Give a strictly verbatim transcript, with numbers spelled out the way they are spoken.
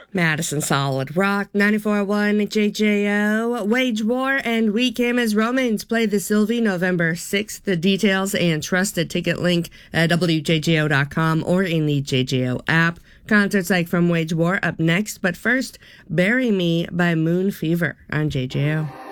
Madison Solid Rock, ninety-four point one J J O. Wage War and We Came as Romans play the Sylvie November sixth. The details and trusted ticket link at W J J O dot com or in the J J O app. Concerts like From Wage War up next, but first, Bury Me by Moon Fever on J J O.